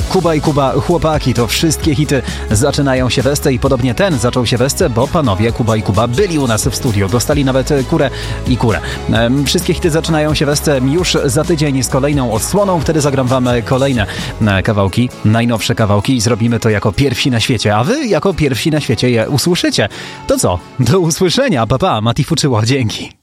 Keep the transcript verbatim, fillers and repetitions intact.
Kuba i Kuba, chłopaki, to wszystkie hity zaczynają się w Esce i podobnie ten zaczął się w Esce, bo panowie Kuba i Kuba byli u nas w studiu. Dostali nawet kurę i kurę. Wszystkie hity zaczynają się w Esce już za tydzień z kolejną odsłoną. Wtedy zagram wam kolejne kawałki, najnowsze kawałki i zrobimy to jako pierwsi na świecie, a wy jako pierwsi na świecie je usłyszycie. To co? Do usłyszenia. Pa, pa. Mati Fuczyło. Dzięki.